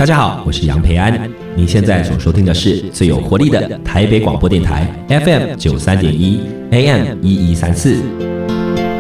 大家好，我是杨培安。您现在所收听的是最有活力的台北广播电台 FM 93.1 AM 1134。